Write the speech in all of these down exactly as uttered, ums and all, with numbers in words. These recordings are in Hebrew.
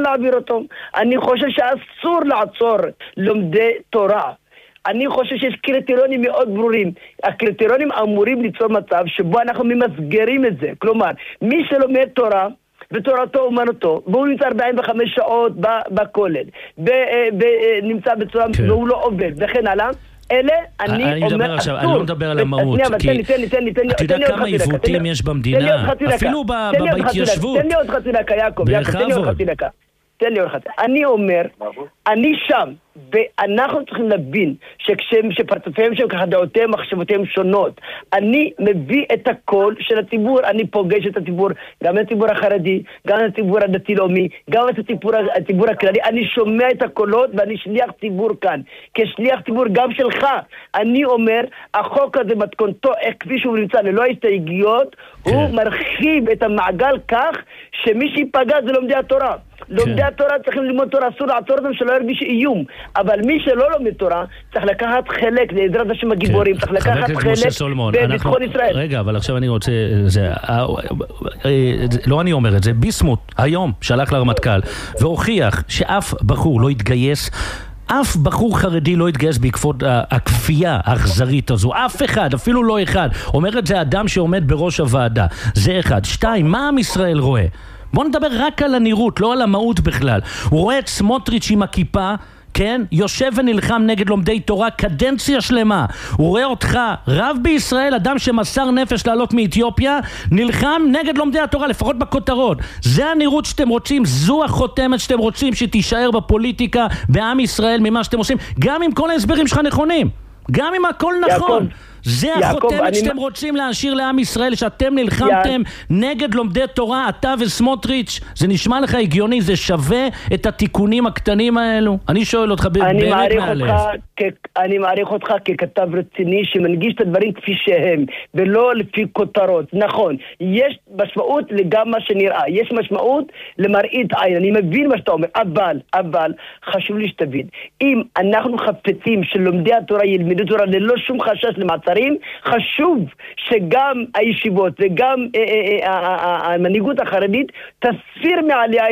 להעביר אותו. אני חושב שאסור לעצור לומדי תורה. אני חושב שיש קריטריונים מאוד ברורים. הקריטריונים אמורים ליצור מצב שבו אנחנו ממסגרים את זה. כלומר, מי שלומד תורה ותורתו אומנותו, והוא נמצא ארבעים וחמש שעות בכולל, נמצא בצורה, והוא לא עובד, וכן הלאה, אלה, אני אומר, אסור. אני לא מדבר על המהות, כי אתה יודע כמה עיוותים יש במדינה, אפילו בהתיישבות. תן לי עוד חצי דקה, יעקב, תן לי עוד חצי דקה. תן לי עוד חצי. אני אומר, אני שם, ואנחנו צריכים להבין שפרצופיהם שם ככה דעותיהם, מחשבותיהם שונות. אני מביא את הקול של הציבור, אני פוגש את הציבור, גם את הציבור החרדי, גם את הציבור הדתי-לאומי, גם את הציבור, הציבור הכללי. אני שומע את הקולות ואני שליח ציבור כאן. כשליח ציבור גם שלך, אני אומר, החוק הזה מתכונתו, כפי שהוא נמצא ללא הסתייגויות, הוא מרחיב את המעגל כך שמי שיפגע זה לומדי התורה. לומדי התורה צריכים ללמוד תורה, אסור לעצור אותם שלא ירגיש איום, אבל מי שלא לומד תורה צריך לקחת חלק לעזרת השם הגיבורים, צריך לקחת חלק בביטחון ישראל. רגע, אבל עכשיו אני רוצה, לא אני אומר את זה, ביסמוט היום שלח לרמטכ"ל והוכיח שאף בחור לא יתגייס, אף בחור חרדי לא יתגייס בעקבות הכפייה האכזרית הזו, אף אחד, אפילו לא אחד. אומר את זה אדם שעומד בראש הוועדה, זה אחד. שתיים, מה עם ישראל רואה? בוא נדבר רק על הנראות, לא על המהות בכלל. הוא רואה את סמוטריץ' עם הכיפה, כן? יושב ונלחם נגד לומדי תורה קדנציה שלמה. הוא רואה אותך, רב בישראל, אדם שמסר נפש לעלות מאתיופיה, נלחם נגד לומדי התורה, לפחות בכותרות. זה הנראות שאתם רוצים, זו החותמת שאתם רוצים שתישאר בפוליטיקה, בעם ישראל, ממה שאתם עושים, גם אם כל ההסברים שלך נכונים, גם אם הכל נכון. זה החותמת שאתם רוצים להשאיר לעם ישראל, שאתם נלחמתם נגד לומדי תורה, אתה וסמוטריץ'. זה נשמע לך הגיוני? זה שווה את התיקונים הקטנים האלו? אני שואל אותך באמת מהלב. אני מעריך אותך ככתב רציני שמנגיש את הדברים כפי שהם ולא לפי כותרות. נכון, יש משמעות לגם מה שנראה, יש משמעות למראית עין, אני מבין מה שאתה אומר, אבל, אבל חשוב לי שתבין, אם אנחנו חפצים שלומדי התורה ילמדו תורה ללא שום חשש למעצר, חשוב שגם הישיבות וגם המנהיגות החרדית תסיר מעליה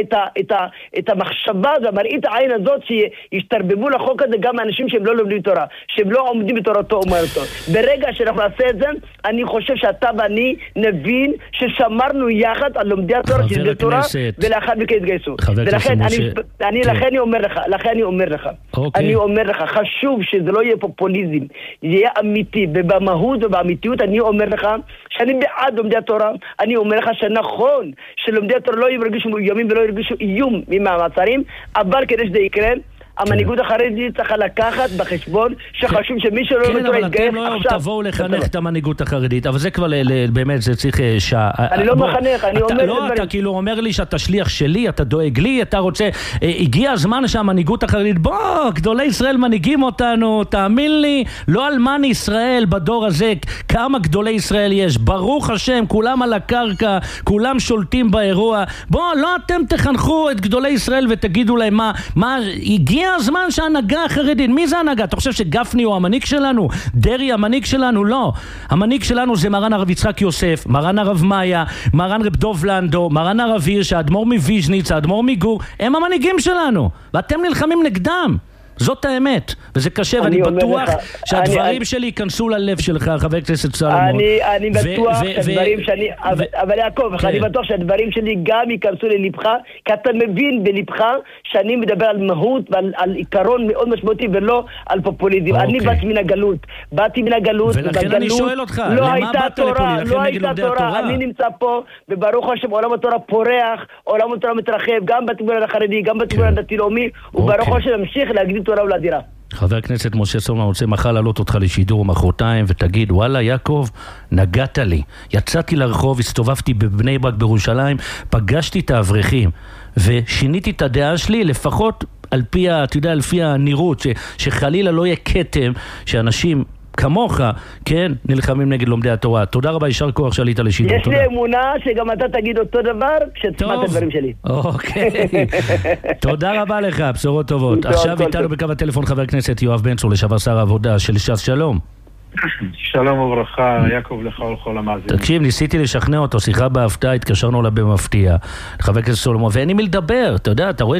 את המחשבה והמראית העין הזאת שישתרבבו לחוק הזה גם האנשים שהם לא לומדים תורה, שהם לא עומדים בתורתו אומנותו. ברגע שאנחנו נעשה את זה, אני חושב שאתה ואני נבין ששמרנו יחד על לומדי התורה שזה תורה ולאחר מכן התגייסו. ולכן אני לכן אני אומר לך, לכן אני אומר לך, אני אומר לך, חשוב שזה לא יהיה פופוליזם, יהיה אמיתי במהות ובאמיתיות. אני אומר לך שאני בעד לומדי התורה, אני אומר לך שנכון שלומדי התורה לא ירגישו מאוימים ולא ירגישו איום מהמעצרים, אבל כדי שזה יקרה המנהיגות החרדית צריכה לקחת בחשבון שחשוב שמי שלא כן, אבל אתם לא תבואו לחנך את המנהיגות החרדית, אבל זה כבר באמת, זה צריך שעה. אני לא מחנך, אני אומר... לא, אתה כאילו אומר לי שאתה שליח שלי, אתה דואג לי, אתה רוצה... הגיע הזמן שהמנהיגות החרדית, בוא, גדולי ישראל מנהיגים אותנו, תאמין לי, לא אלמן ישראל בדור הזה, כמה גדולי ישראל יש, ברוך השם, כולם על הקרקע, כולם שולטים באירוע, בוא, לא אתם תחנכו את גדולי ישראל ותגידו להם מה, מה, הגיע הזמן שההנהגה החרדית, מי זה ההנהגה? אתה חושב שגפני הוא המנהיג שלנו? דרי המנהיג שלנו? לא. המנהיג שלנו זה מרן הרב יצחק יוסף, מרן הרב מאיה, מרן רב דוב לנדו, מרן הרב הירש, האדמו"ר מוויז'ניץ, האדמו"ר מגור, הם המנהיגים שלנו, ואתם נלחמים נגדם. זאת האמת, וזה קשה, ואני בטוח שהדברים שלי ייכנסו ללב שלך, חבר הכנסת סולומון. אני בטוח שהדברים שאני, אבל יעקב, אני בטוח שהדברים שלי גם ייכנסו ללבך, כי אתה מבין בלבך שאני מדבר על מהות ועל עיקרון מאוד משמעותי ולא על פופוליזם. אני באתי מן הגלות, באתי מן הגלות, ולכן אני שואל אותך, למה באת לפה? לא הייתה תורה, אני נמצא פה, וברוך השם עולם התורה פורח, עולם התורה מתרחב, גם בציבור החרדי, גם בציבור הדתי-לאומי, וברוך השם נמשיך להגדיל תורה ולדירה. חבר הכנסת משה סולומון, רוצה מחר לעלות אותך לשידור מחרתיים ותגיד, וואלה יעקב, נגעת לי, יצאתי לרחוב, הסתובבתי בבני ברק בירושלים, פגשתי את האברכים ושיניתי את הדעה שלי, לפחות על פי, אתה יודע, על פי הנראות, ש, שחלילה לא יהיה כתם שאנשים כמוך, כן, נלחמים נגד לומדי התורה. תודה רבה, יישר כוח שעלית לשידור. יש לי אמונה שגם אתה תגיד אותו דבר כשתשמע את הדברים שלי. אוקיי. תודה רבה לך, בשורות טובות. עכשיו איתנו בקו הטלפון חבר הכנסת יואב בן צור, לשעבר שר העבודה של ש"ס. שלום. שלום וברכה, יעקב לך ולכל המאזינים. תקשיב, ניסיתי לשכנע אותו, שיחה בהפתעה, התקשרנו לה במפתיע, חבר הכנסת סולומון, ואין לי מי לדבר, אתה יודע, אתה רואה